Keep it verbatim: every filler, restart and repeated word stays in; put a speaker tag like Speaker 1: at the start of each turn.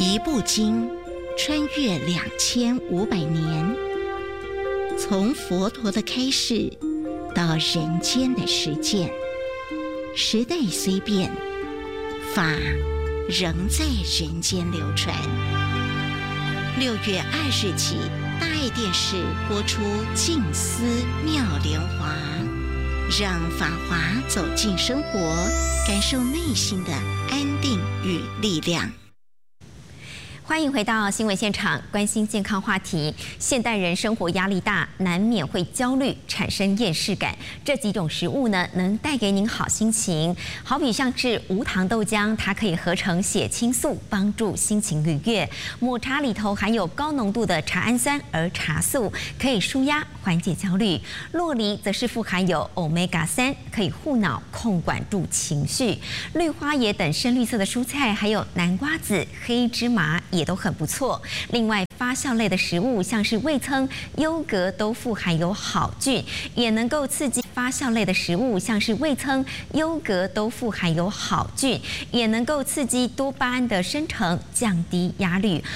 Speaker 1: 一部经穿越两千五百年，从佛陀的开示到人间的实践，时代虽变，法仍在人间流传。六月二日起，大爱电视播出《静思妙莲华》，让法华走进生活，感受内心的安定与力量。
Speaker 2: 欢迎回到新闻现场，关心健康话题。现代人生活压力大，难免会焦虑，产生厌世感。这几种食物呢，能带给您好心情。好比像是无糖豆浆，它可以合成血清素，帮助心情愉悦。抹茶里头含有高浓度的茶氨酸，而茶素可以舒压，缓解焦虑。酪梨则是富含有 欧米伽三，可以护脑，控管住情绪。绿花椰等深绿色的蔬菜，还有南瓜子、黑芝麻也都很不错。另外，发酵类的食物，像是味噌、优格，都富含有好菌，也能够刺激发酵类的食物，像是味噌、优格，都富含有好菌，也能够刺激多巴胺的生成，降低压力。